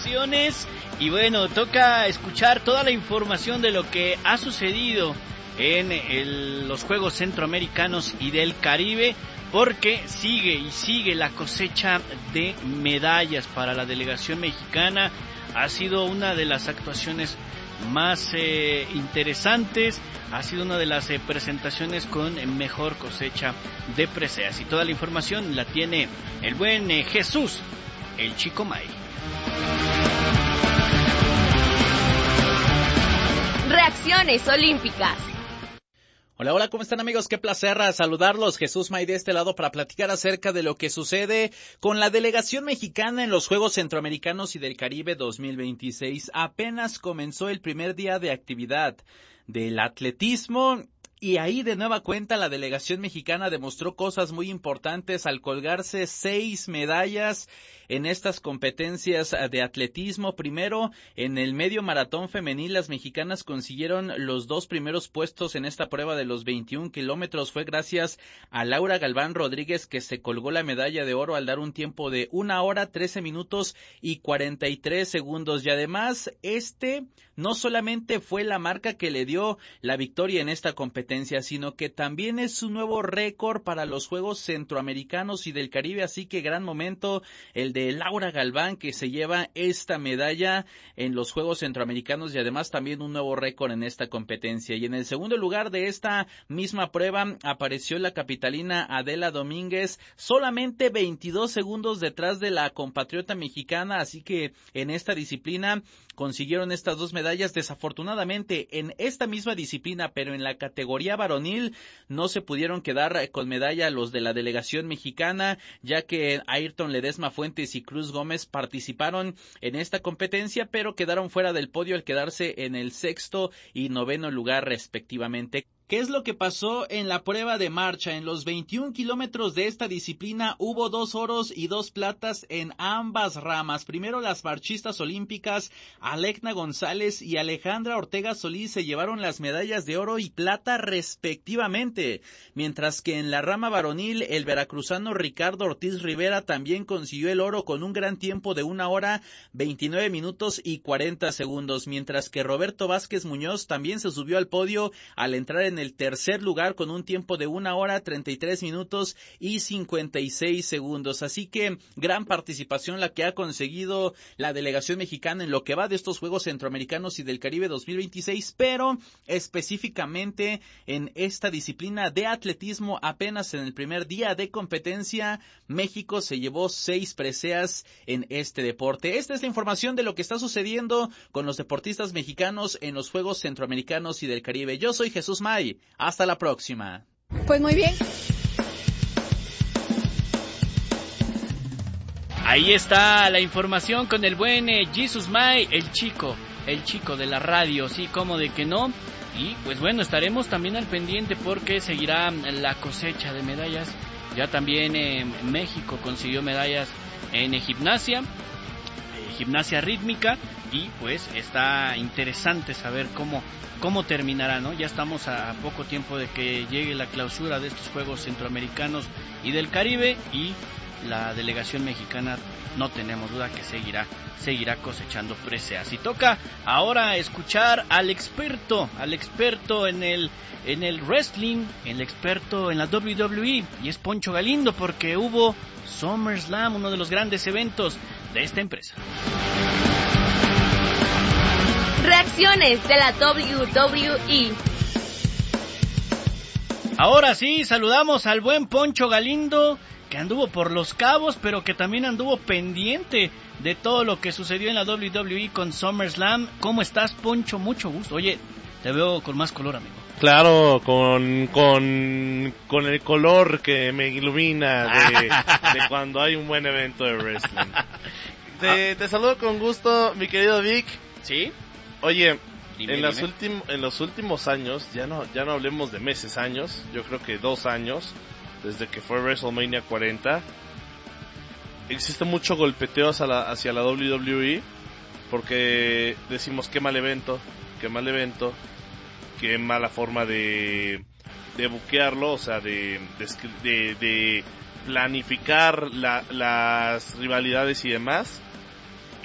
Y bueno, toca escuchar toda la información de lo que ha sucedido en los Juegos Centroamericanos y del Caribe, porque sigue la cosecha de medallas para la delegación mexicana. Ha sido una de las actuaciones más interesantes, ha sido una de las presentaciones con mejor cosecha de preseas, y toda la información la tiene el buen Jesús, el Chico May. Reacciones olímpicas. Hola, ¿cómo están, amigos? Qué placer saludarlos. Jesús May de este lado para platicar acerca de lo que sucede con la delegación mexicana en los Juegos Centroamericanos y del Caribe 2026. Apenas comenzó el primer día de actividad del atletismo y ahí de nueva cuenta la delegación mexicana demostró cosas muy importantes al colgarse 6 medallas en estas competencias de atletismo. Primero, en el medio maratón femenil, las mexicanas consiguieron los 2 primeros puestos en esta prueba de los 21 kilómetros. Fue gracias a Laura Galván Rodríguez, que se colgó la medalla de oro al dar un tiempo de 1 hora, 13 minutos y 43 segundos. Y además, no solamente fue la marca que le dio la victoria en esta competencia, sino que también es un nuevo récord para los Juegos Centroamericanos y del Caribe. Así que gran momento el de Laura Galván, que se lleva esta medalla en los Juegos Centroamericanos y además también un nuevo récord en esta competencia. Y en el segundo lugar de esta misma prueba apareció la capitalina Adela Domínguez, solamente 22 segundos detrás de la compatriota mexicana. Así que en esta disciplina consiguieron estas 2 medallas. Desafortunadamente en esta misma disciplina, pero en la categoría varonil, no se pudieron quedar con medalla los de la delegación mexicana, ya que Ayrton Ledesma Fuentes y Cruz Gómez participaron en esta competencia, pero quedaron fuera del podio al quedarse en el 6º y 9º lugar respectivamente. ¿Qué es lo que pasó en la prueba de marcha? En los 21 kilómetros de esta disciplina hubo 2 oros y 2 platas en ambas ramas. Primero, las marchistas olímpicas Alecna González y Alejandra Ortega Solís se llevaron las medallas de oro y plata respectivamente, mientras que en la rama varonil el veracruzano Ricardo Ortiz Rivera también consiguió el oro con un gran tiempo de 1 hora, 29 minutos y 40 segundos, mientras que Roberto Vázquez Muñoz también se subió al podio al entrar en el tercer lugar con un tiempo de 1 hora, 33 minutos y 56 segundos. Así que gran participación la que ha conseguido la delegación mexicana en lo que va de estos Juegos Centroamericanos y del Caribe 2026, pero específicamente en esta disciplina de atletismo, apenas en el primer día de competencia, México se llevó 6 preseas en este deporte. Esta es la información de lo que está sucediendo con los deportistas mexicanos en los Juegos Centroamericanos y del Caribe. Yo soy Jesús May. Hasta la próxima. Pues muy bien. Ahí está la información con el buen Jesús May, el chico de la radio, sí, como de que no. Y pues bueno, estaremos también al pendiente porque seguirá la cosecha de medallas. Ya también México consiguió medallas en gimnasia rítmica, y pues está interesante saber cómo terminará, ¿no? Ya estamos a poco tiempo de que llegue la clausura de estos Juegos Centroamericanos y del Caribe, y la delegación mexicana no tenemos duda que seguirá cosechando preseas. Y toca ahora escuchar al experto en el wrestling, el experto en la WWE, y es Poncho Galindo, porque hubo SummerSlam, uno de los grandes eventos de esta empresa. Reacciones de la WWE. Ahora sí, saludamos al buen Poncho Galindo, que anduvo por Los Cabos, pero que también anduvo pendiente de todo lo que sucedió en la WWE con SummerSlam. ¿Cómo estás, Poncho? Mucho gusto. Oye, te veo con más color, amigo. Claro, con el color que me ilumina de cuando hay un buen evento de wrestling. Te saludo con gusto, mi querido Vic. ¿Sí? Oye, Dime. En los últimos años, ya no hablemos de meses, años, yo creo que 2 años, desde que fue WrestleMania 40, existe mucho golpeteo hacia la WWE, porque decimos qué mal evento, qué mala forma de buquearlo, o sea, de planificar las rivalidades y demás.